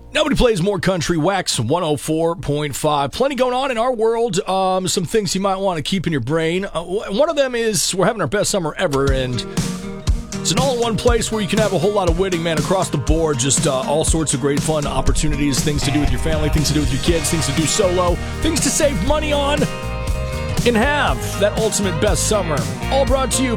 Nobody plays more country. Wax 104.5. Plenty going on in our world. Some things you might want to keep in your brain. One of them is we're having our best summer ever, and it's an all-in-one place where you can have a whole lot of wedding, man, across the board. Just all sorts of great fun opportunities, things to do with your family, things to do with your kids, things to do solo, things to save money on, and have that ultimate best summer. All brought to you